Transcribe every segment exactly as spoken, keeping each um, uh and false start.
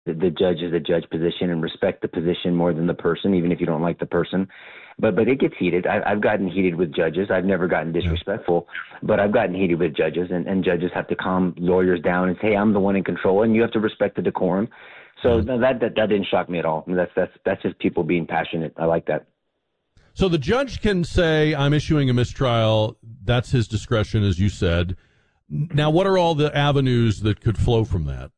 the, the judge is the judge position and respect the position more than the person, even if you don't like the person. But but it gets heated. I, I've gotten heated with judges. I've never gotten disrespectful, but I've gotten heated with judges, and, and judges have to calm lawyers down and say, hey, I'm the one in control, and you have to respect the decorum. So no, that, that that didn't shock me at all. I mean, that's that's that's just people being passionate. I like that. So the judge can say, I'm issuing a mistrial. That's his discretion, as you said. Now, what are all the avenues that could flow from that?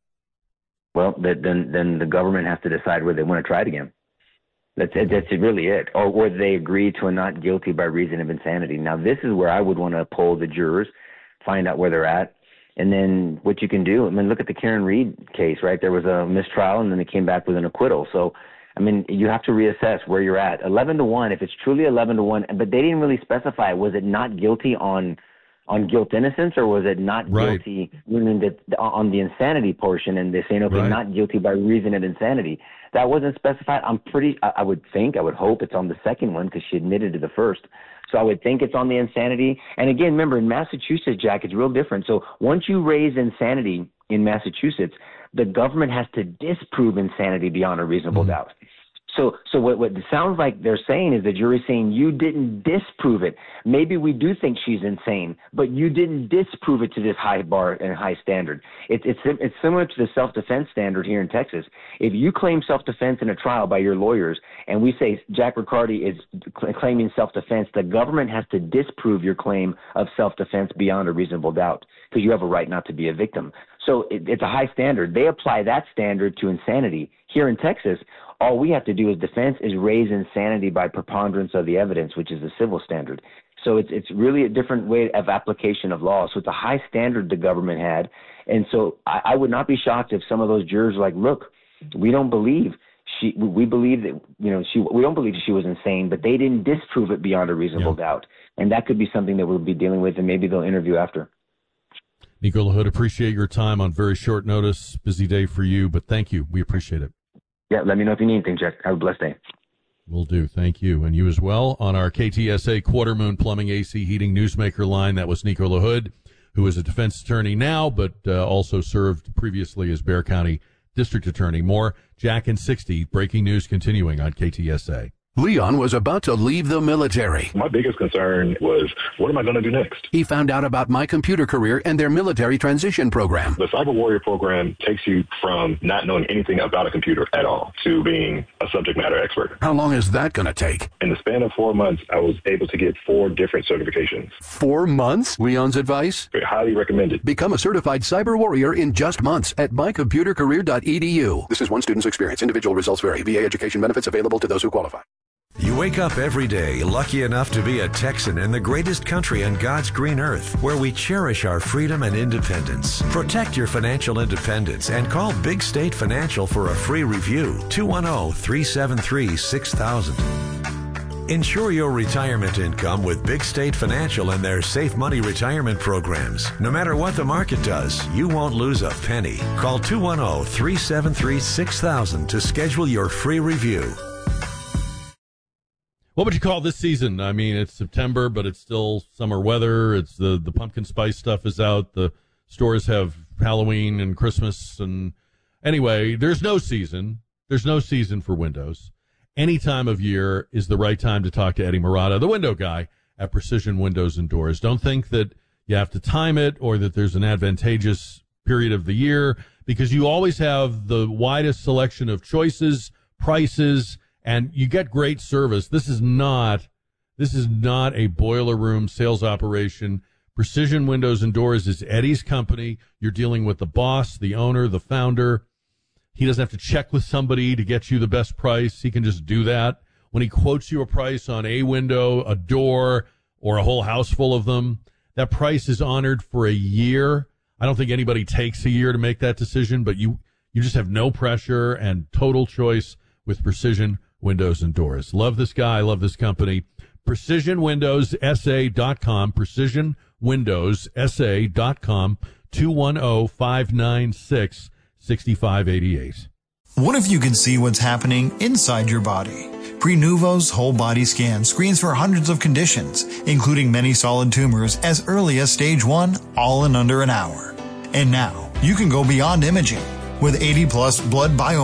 Well, then then the government has to decide whether they want to try it again. That's it, that's really it. Or whether they agree to a not guilty by reason of insanity. Now, this is where I would want to poll the jurors, find out where they're at, and then what you can do. I mean, look at the Karen Reed case, right? There was a mistrial, and then they came back with an acquittal. So, I mean, you have to reassess where you're at. eleven to one, if it's truly eleven to one, but they didn't really specify, was it not guilty on on guilt innocence, or was it not right. guilty, meaning that on the insanity portion, and they're saying, okay, right. not guilty by reason of insanity. That wasn't specified. I'm pretty, I, I would think, I would hope it's on the second one because she admitted to the first. So I would think it's on the insanity. And again, remember, in Massachusetts, Jack, it's real different. So once you raise insanity in Massachusetts, the government has to disprove insanity beyond a reasonable mm-hmm. doubt. So so what, what it sounds like they're saying is the jury's saying you didn't disprove it. Maybe we do think she's insane, but you didn't disprove it to this high bar and high standard. It's it's it's similar to the self-defense standard here in Texas. If you claim self-defense in a trial by your lawyers, and we say Jack Riccardi is claiming self-defense, the government has to disprove your claim of self-defense beyond a reasonable doubt because you have a right not to be a victim. So it, it's a high standard. They apply that standard to insanity. Here in Texas, all we have to do as defense is raise insanity by preponderance of the evidence, which is a civil standard. So it's it's really a different way of application of law. So it's a high standard the government had. And so I, I would not be shocked if some of those jurors are like, look, we don't believe she, we believe that, you know, she, we don't believe she was insane, but they didn't disprove it beyond a reasonable yeah. doubt. And that could be something that we'll be dealing with, and maybe they'll interview after. Nico LaHood, appreciate your time on very short notice. Busy day for you, but thank you. We appreciate it. Yeah, let me know if you need anything, Jack. Have a blessed day. Will do. Thank you. And you as well on our K T S A Quarter Moon Plumbing, A C Heating Newsmaker line. That was Nico LaHood, who is a defense attorney now, but uh, also served previously as Bexar County District Attorney. More Jack and sixty. Breaking news continuing on K T S A. Leon was about to leave the military. My biggest concern was, what am I going to do next? He found out about My Computer Career and their military transition program. The Cyber Warrior program takes you from not knowing anything about a computer at all to being a subject matter expert. How long is that going to take? In the span of four months, I was able to get four different certifications. Four months? Leon's advice? Very highly recommended. Become a certified Cyber Warrior in just months at my computer career dot e d u. This is one student's experience. Individual results vary. V A education benefits available to those who qualify. You wake up every day lucky enough to be a Texan in the greatest country on God's green earth, where we cherish our freedom and independence. Protect your financial independence and call Big State Financial for a free review. two one zero, three seven three, six thousand. Ensure your retirement income with Big State Financial and their Safe Money retirement programs. No matter what the market does, you won't lose a penny. Call two one zero, three seven three, six thousand to schedule your free review. What would you call this season? I mean, it's September, but it's still summer weather. It's the, the pumpkin spice stuff is out. The stores have Halloween and Christmas. And anyway, there's no season. There's no season for windows. Any time of year is the right time to talk to Eddie Murata, the window guy at Precision Windows and Doors. Don't think that you have to time it or that there's an advantageous period of the year, because you always have the widest selection of choices, prices, and you get great service. This is not, this is not a boiler room sales operation. Precision Windows and Doors is Eddie's company. You're dealing with the boss, the owner, the founder. He doesn't have to check with somebody to get you the best price. He can just do that. When he quotes you a price on a window, a door, or a whole house full of them, that price is honored for a year. I don't think anybody takes a year to make that decision, but you, you just have no pressure and total choice with Precision Windows and Doors. Love this guy. Love this company. Precision Windows S A dot com. Precision Windows S A dot com. two one zero, five nine six, six five eight eight. What if you could see what's happening inside your body? Prenuvo's whole body scan screens for hundreds of conditions, including many solid tumors as early as stage one, all in under an hour. And now you can go beyond imaging. with eighty plus blood biomarkers